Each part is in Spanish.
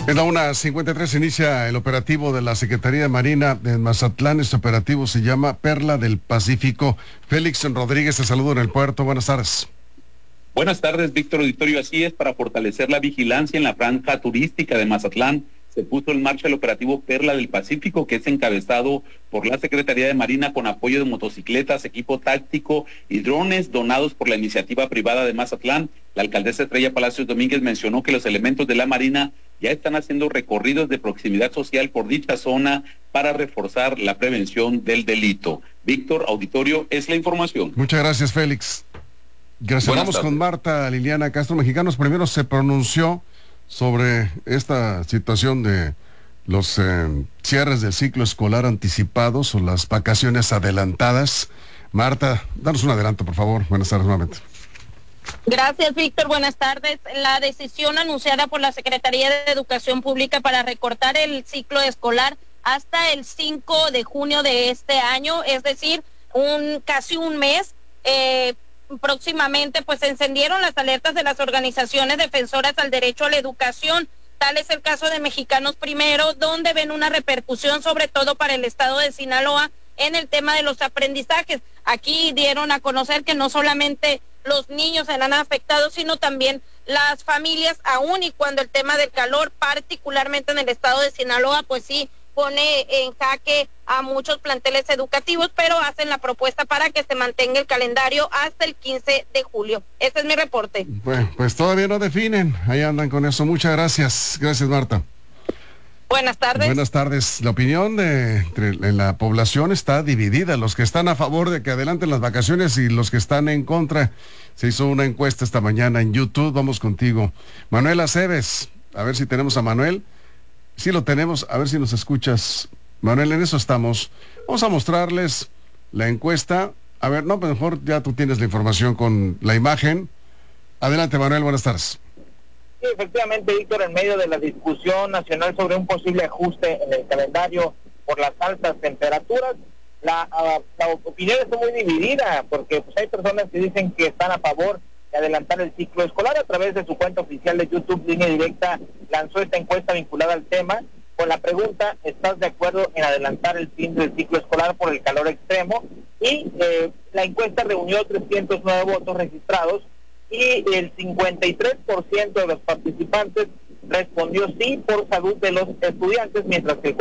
En la 1:53 inicia el operativo de la Secretaría de Marina de Mazatlán. Este operativo se llama Perla del Pacífico. Félix Rodríguez, te saludo en el puerto. Buenas tardes. Buenas tardes, Víctor Auditorio. Así es, para fortalecer la vigilancia en la franja turística de Mazatlán, se puso en marcha el operativo Perla del Pacífico, que es encabezado por la Secretaría de Marina con apoyo de motocicletas, equipo táctico y drones donados por la iniciativa privada de Mazatlán. La alcaldesa Estrella Palacios Domínguez mencionó que los elementos de la Marina ya están haciendo recorridos de proximidad social por dicha zona para reforzar la prevención del delito. Víctor Auditorio, es la información. Muchas gracias, Félix. Gracias. Vamos con Marta Liliana Castro. Mexicanos Primero se pronunció sobre esta situación de los cierres del ciclo escolar anticipados o las vacaciones adelantadas. Marta, danos un adelanto, por favor. Buenas tardes nuevamente. Gracias, Víctor. Buenas tardes. La decisión anunciada por la Secretaría de Educación Pública para recortar el ciclo escolar hasta el 5 de junio de este año, es decir, casi un mes. Próximamente pues se encendieron las alertas de las organizaciones defensoras al derecho a la educación. Tal es el caso de Mexicanos Primero, donde ven una repercusión sobre todo para el estado de Sinaloa en el tema de los aprendizajes. Aquí dieron a conocer que no solamente los niños serán afectados, sino también las familias, aún y cuando el tema del calor, particularmente en el estado de Sinaloa, pues sí pone en jaque a muchos planteles educativos, pero hacen la propuesta para que se mantenga el calendario hasta el 15 de julio. Ese es mi reporte. Bueno, pues todavía no definen, ahí andan con eso. Muchas gracias. Gracias, Marta. Buenas tardes. Buenas tardes. La opinión en la población está dividida. Los que están a favor de que adelanten las vacaciones y los que están en contra. Se hizo una encuesta esta mañana en YouTube. Vamos contigo. Manuel Aceves. A ver si tenemos a Manuel. Sí lo tenemos, a ver si nos escuchas. Manuel, en eso estamos. Vamos a mostrarles la encuesta. A ver, no, pero mejor ya tú tienes la información con la imagen. Adelante, Manuel, buenas tardes. Sí, efectivamente, Víctor, en medio de la discusión nacional sobre un posible ajuste en el calendario por las altas temperaturas, la opinión está muy dividida, porque pues, hay personas que dicen que están a favor de adelantar el ciclo escolar. A través de su cuenta oficial de YouTube, Línea Directa lanzó esta encuesta vinculada al tema con la pregunta: ¿estás de acuerdo en adelantar el fin del ciclo escolar por el calor extremo? Y la encuesta reunió 309 votos registrados y el 53% de los participantes respondió sí por salud de los estudiantes, mientras que el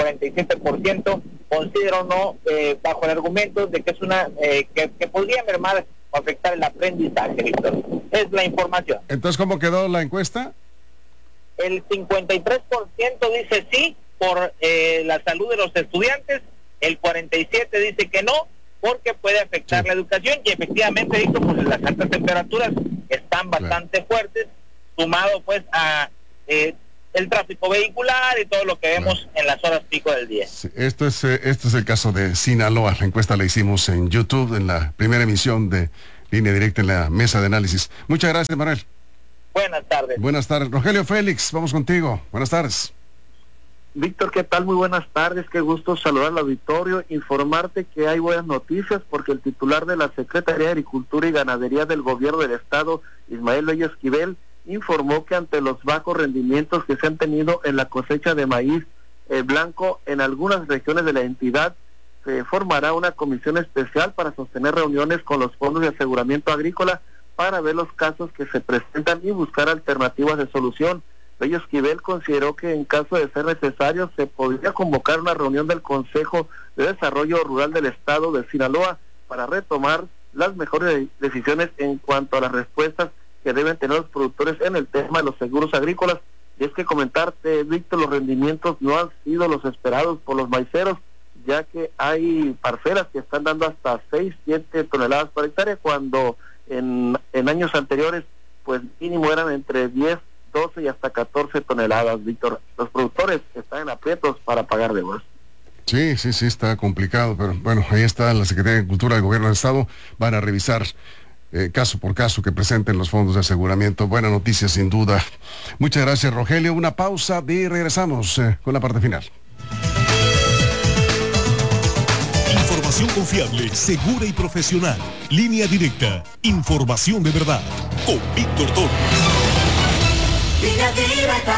47% consideró no, bajo el argumento de que es una que podría mermar o afectar el aprendizaje, Víctor. Es la información. Entonces, ¿cómo quedó la encuesta? El 53% dice sí por la salud de los estudiantes, el 47% dice que no, porque puede afectar la educación, y efectivamente, Víctor, pues las altas temperaturas están bastante fuertes, sumado pues a el tráfico vehicular y todo lo que vemos en las horas pico del día. Sí, esto es el caso de Sinaloa. La encuesta la hicimos en YouTube, en la primera emisión de Línea Directa, en la mesa de análisis. Muchas gracias, Manuel. Buenas tardes. Buenas tardes. Rogelio Félix, vamos contigo. Buenas tardes. Víctor, ¿qué tal? Muy buenas tardes, qué gusto saludar al auditorio, informarte que hay buenas noticias porque el titular de la Secretaría de Agricultura y Ganadería del Gobierno del Estado, Ismael Loyo Esquivel, informó que ante los bajos rendimientos que se han tenido en la cosecha de maíz blanco en algunas regiones de la entidad, se formará una comisión especial para sostener reuniones con los fondos de aseguramiento agrícola para ver los casos que se presentan y buscar alternativas de solución. Loyo Esquivel consideró que en caso de ser necesario se podría convocar una reunión del Consejo de Desarrollo Rural del Estado de Sinaloa para retomar las mejores decisiones en cuanto a las respuestas que deben tener los productores en el tema de los seguros agrícolas. Y es que comentarte, Víctor, los rendimientos no han sido los esperados por los maiceros, ya que hay parcelas que están dando hasta 6-7 toneladas por hectárea, cuando en años anteriores pues mínimo eran entre 10, 12 y hasta 14 toneladas, Víctor. Los productores están en aprietos para pagar deudas. Sí, está complicado, pero bueno, ahí está la Secretaría de Agricultura del Gobierno del Estado. Van a revisar caso por caso que presenten los fondos de aseguramiento. Buena noticia, sin duda. Muchas gracias, Rogelio. Una pausa y regresamos con la parte final. Información confiable, segura y profesional. Línea Directa. Información de verdad. Con Víctor Torres. Línea Directa.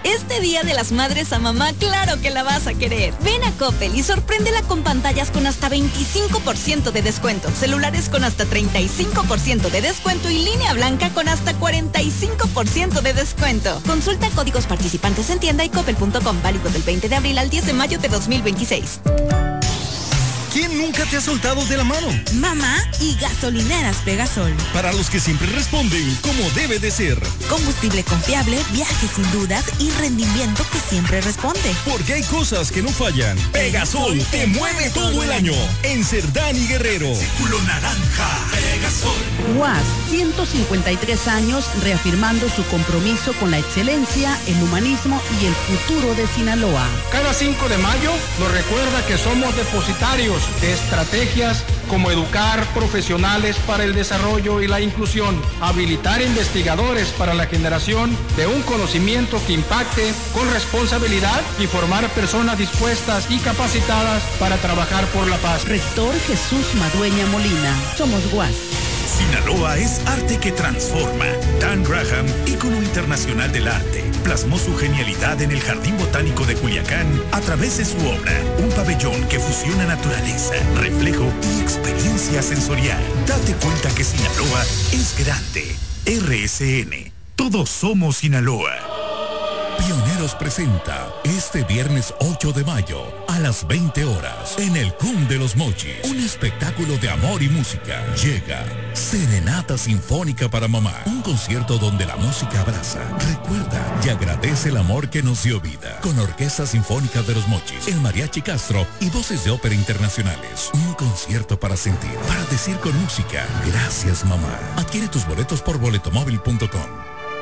Este Día de las Madres a mamá, claro que la vas a querer. Ven a Coppel y sorpréndela con pantallas con hasta 25% de descuento, celulares con hasta 35% de descuento y línea blanca con hasta 45% de descuento. Consulta códigos participantes en tienda y coppel.com, válido del 20 de abril al 10 de mayo de 2026. ¿Quién nunca te ha soltado de la mano? Mamá y Gasolineras Pegasol. Para los que siempre responden como debe de ser. Combustible confiable, viajes sin dudas y rendimiento que siempre responde. Porque hay cosas que no fallan. Pegasol te mueve todo el año. En Cerdán y Guerrero. Círculo naranja. Pegasol. UAS, 153 años reafirmando su compromiso con la excelencia, el humanismo y el futuro de Sinaloa. Cada 5 de mayo nos recuerda que somos depositarios de estrategias como educar profesionales para el desarrollo y la inclusión, habilitar investigadores para la generación de un conocimiento que impacte con responsabilidad y formar personas dispuestas y capacitadas para trabajar por la paz. Rector Jesús Madueña Molina. Somos UAS. Sinaloa es arte que transforma. Dan Graham, ícono internacional del arte, plasmó su genialidad en el Jardín Botánico de Culiacán a través de su obra, un pabellón que fusiona naturaleza, reflejo y experiencia sensorial. Date cuenta que Sinaloa es grande. RSN, todos somos Sinaloa. Pioneros presenta este viernes 8 de mayo a las 20 horas en el CUM de los Mochis. Un espectáculo de amor y música. Llega Serenata Sinfónica para Mamá. Un concierto donde la música abraza, recuerda y agradece el amor que nos dio vida. Con Orquesta Sinfónica de los Mochis, el Mariachi Castro y voces de ópera internacionales. Un concierto para sentir, para decir con música, gracias mamá. Adquiere tus boletos por boletomóvil.com.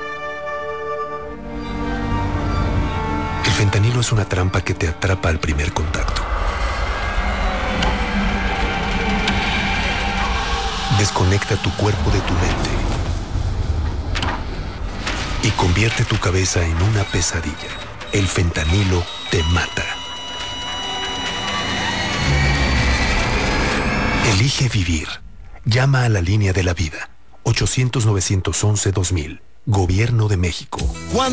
El fentanilo es una trampa que te atrapa al primer contacto. Desconecta tu cuerpo de tu mente y convierte tu cabeza en una pesadilla. El fentanilo te mata. Elige vivir. Llama a la línea de la vida. 800-911-2000. Gobierno de México. Cuando